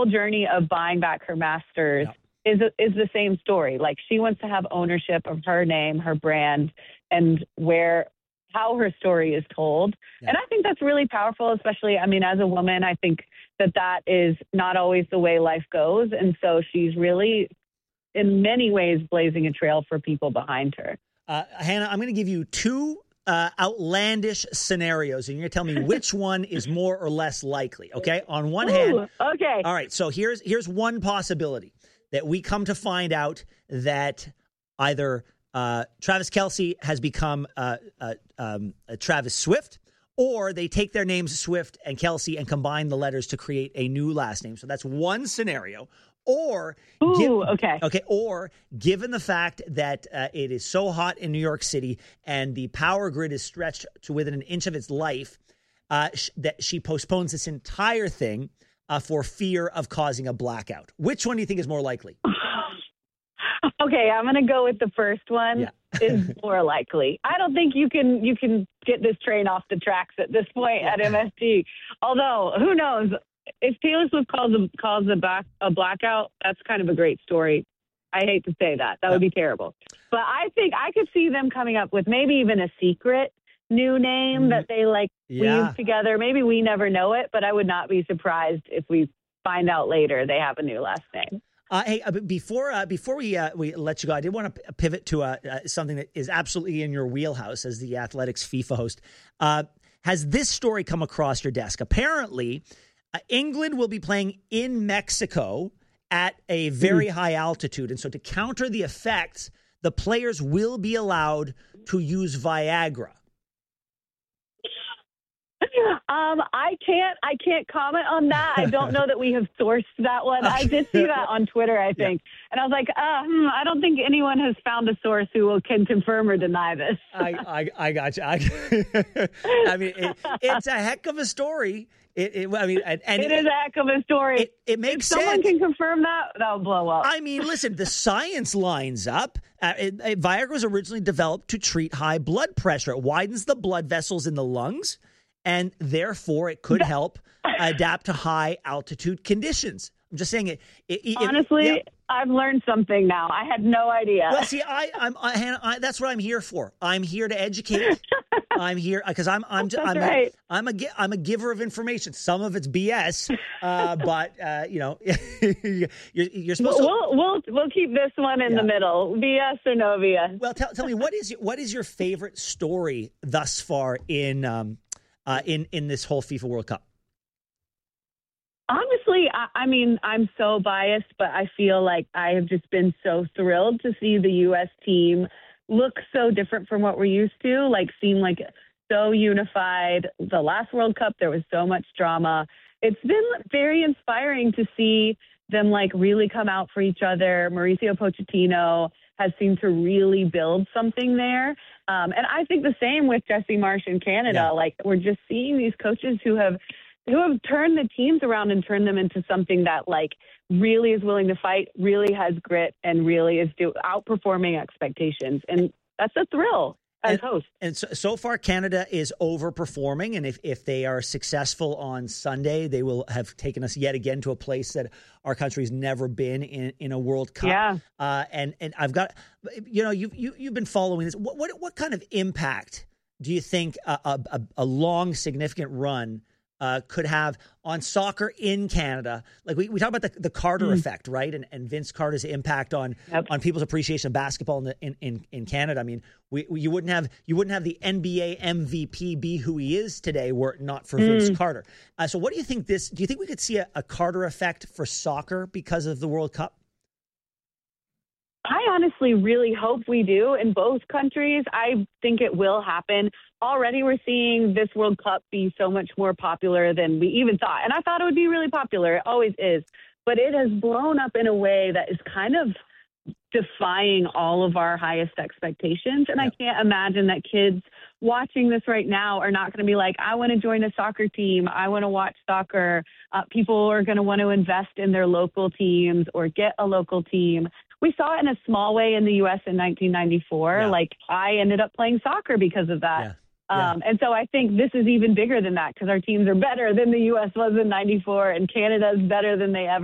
whole journey of buying back her masters is the same story. Like, she wants to have ownership of her name, her brand, and how her story is told. Yeah. And I think that's really powerful, especially, I mean, as a woman, I think that is not always the way life goes. And so she's really, in many ways, blazing a trail for people behind her. Hannah, I'm going to give you two outlandish scenarios, and you're going to tell me which one is more or less likely, okay? On one hand... Okay. All right, so here's one possibility, that we come to find out that either Travis Kelce has become Travis Swift, or they take their names Swift and Kelce and combine the letters to create a new last name. So that's one scenario. Or, or given the fact that it is so hot in New York City and the power grid is stretched to within an inch of its life, that she postpones this entire thing for fear of causing a blackout. Which one do you think is more likely? Okay, I'm going to go with the first one. Yeah. Is more likely. I don't think you can get this train off the tracks at this point at MSG. Although, who knows? If Taylor Swift calls a blackout, that's kind of a great story. I hate to say that. That would be terrible. But I think I could see them coming up with maybe even a secret new name that they weave together. Maybe we never know it, but I would not be surprised if we find out later they have a new last name. Hey, before we let you go, I did want to pivot to something that is absolutely in your wheelhouse as the Athletics FIFA host. Has this story come across your desk? Apparently, England will be playing in Mexico at a very high altitude. And so to counter the effects, the players will be allowed to use Viagra. I can't comment on that. I don't know that we have sourced that one. I did see that on Twitter, I think. Yeah. And I was like, I don't think anyone has found a source who can confirm or deny this. I got you. I mean, it's a heck of a story. It is a heck of a story. It makes sense. If someone can confirm that, that'll blow up. I mean, listen, the science lines up. Viagra was originally developed to treat high blood pressure. It widens the blood vessels in the lungs, and therefore it could help adapt to high altitude conditions. I'm just saying it honestly, I've learned something now. I had no idea. Well, see, Hannah, that's what I'm here for. I'm here to educate. I'm here because I'm a giver of information. Some of it's BS, but you're supposed to. We'll keep this one in the middle. BS or no BS. Well, tell me what is your favorite story thus far in this whole FIFA World Cup? Honestly, I mean, I'm so biased, but I feel like I have just been so thrilled to see the U.S. team look so different from what we're used to, seem like so unified. The last World Cup, there was so much drama. It's been very inspiring to see them really come out for each other. Mauricio Pochettino has seemed to really build something there. And I think the same with Jesse Marsch in Canada. Yeah. We're just seeing these coaches who have turned the teams around and turned them into something that really is willing to fight, really has grit, and really is outperforming expectations. And that's a thrill as host. And so far, Canada is overperforming. And if they are successful on Sunday, they will have taken us yet again to a place that our country's never been in a World Cup. Yeah. And I've got, you've been following this. What kind of impact do you think a long, significant run could have on soccer in Canada? We talk about the Carter effect, right? And Vince Carter's impact on people's appreciation of basketball in Canada. I mean, you wouldn't have the NBA MVP be who he is today were it not for Vince Carter. So what do you think do you think we could see a Carter effect for soccer because of the World Cup? I honestly really hope we do in both countries. I think it will happen. Already we're seeing this World Cup be so much more popular than we even thought. And I thought it would be really popular. It always is. But it has blown up in a way that is kind of defying all of our highest expectations. And I can't imagine that kids watching this right now are not going to be like, I want to join a soccer team. I want to watch soccer. People are going to want to invest in their local teams or get a local team. We saw it in a small way in the U.S. in 1994. Yeah. I ended up playing soccer because of that. Yeah. And so I think this is even bigger than that because our teams are better than the U.S. was in 94 and Canada is better than they ever